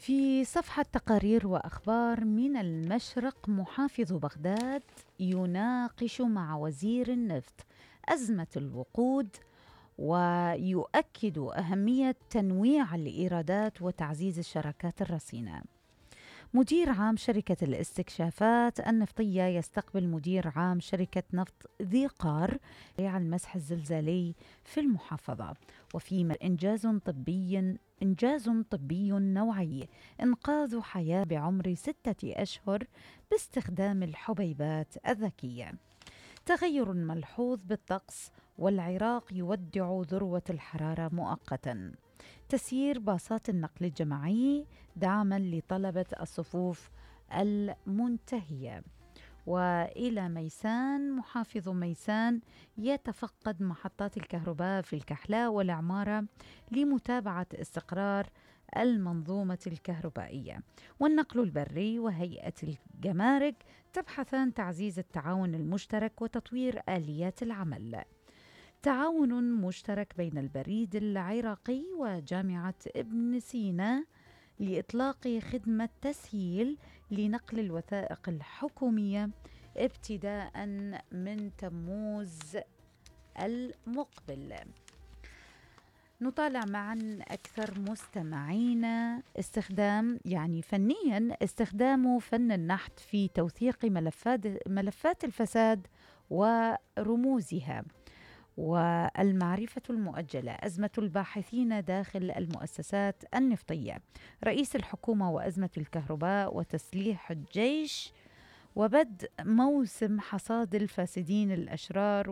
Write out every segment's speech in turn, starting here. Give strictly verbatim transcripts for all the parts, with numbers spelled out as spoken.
في صفحة تقارير وأخبار من المشرق، محافظ بغداد يناقش مع وزير النفط أزمة الوقود، ويؤكد أهمية تنويع الإيرادات وتعزيز الشراكات الرصينة. مدير عام شركة الاستكشافات النفطية يستقبل مدير عام شركة نفط ذي قار على المسح الزلزالي في المحافظة، وفي إنجاز طبي إنجاز طبي نوعي، إنقاذ حياة بعمر ستة أشهر باستخدام الحبيبات الذكية. تغير ملحوظ بالطقس، والعراق يودع ذروة الحرارة مؤقتاً. تسيير باصات النقل الجماعي دعماً لطلبة الصفوف المنتهية. وإلى ميسان، محافظ ميسان يتفقد محطات الكهرباء في الكحلاء والعمارة لمتابعة استقرار المنظومة الكهربائية. والنقل البري وهيئة الجمارك تبحثان تعزيز التعاون المشترك وتطوير آليات العمل. تعاون مشترك بين البريد العراقي وجامعة ابن سينا لإطلاق خدمة تسهيل لنقل الوثائق الحكومية ابتداء من تموز المقبل. نطالع معا أكثر مستمعينا استخدام يعني فنيا استخدام فن النحت في توثيق ملفات ملفات الفساد ورموزها. والمعرفة المؤجلة، أزمة الباحثين داخل المؤسسات النفطية، رئيس الحكومة وأزمة الكهرباء وتسليح الجيش، وبدء موسم حصاد الفاسدين الأشرار،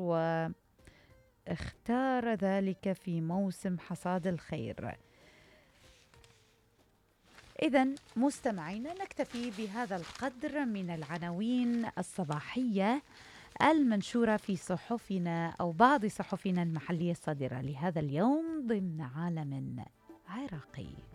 واختار ذلك في موسم حصاد الخير. إذن مستمعينا، نكتفي بهذا القدر من العناوين الصباحية المنشورة في صحفنا أو بعض صحفنا المحلية الصادرة لهذا اليوم ضمن عالم عراقي.